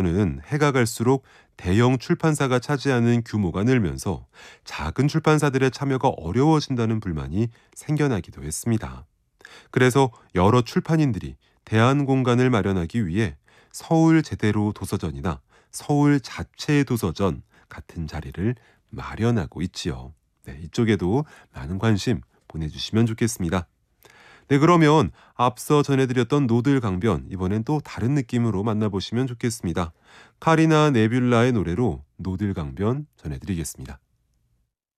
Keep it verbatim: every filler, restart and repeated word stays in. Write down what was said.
최근에는 해가 갈수록 대형 출판사가 차지하는 규모가 늘면서 작은 출판사들의 참여가 어려워진다는 불만이 생겨나기도 했습니다. 그래서 여러 출판인들이 대안 공간을 마련하기 위해 서울 제대로 도서전이나 서울 자체 도서전 같은 자리를 마련하고 있지요. 네, 이쪽에도 많은 관심 보내주시면 좋겠습니다. 네, 그러면 앞서 전해드렸던 노들 강변, 이번엔 또 다른 느낌으로 만나보시면 좋겠습니다. 카리나 네뷸라의 노래로 노들 강변 전해드리겠습니다.